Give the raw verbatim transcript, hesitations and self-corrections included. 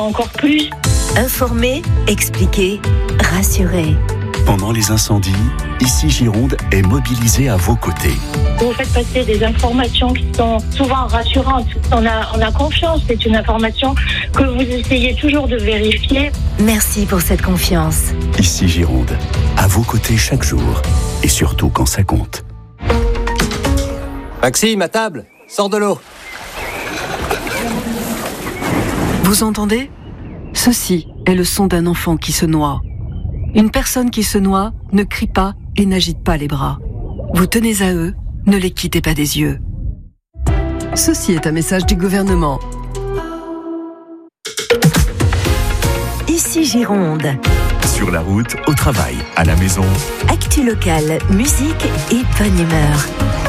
Encore plus. Informer, expliquer, rassurer. Pendant les incendies, Ici Gironde est mobilisée à vos côtés. Vous faites passer des informations qui sont souvent rassurantes. On a, on a confiance, c'est une information que vous essayez toujours de vérifier. Merci pour cette confiance. Ici Gironde, à vos côtés chaque jour et surtout quand ça compte. Maxime, à table, sors de l'eau. Vous entendez ? Ceci est le son d'un enfant qui se noie. Une personne qui se noie ne crie pas et n'agite pas les bras. Vous tenez à eux, ne les quittez pas des yeux. Ceci est un message du gouvernement. Ici Gironde. Sur la route, au travail, à la maison. Actu locale, musique et bonne humeur.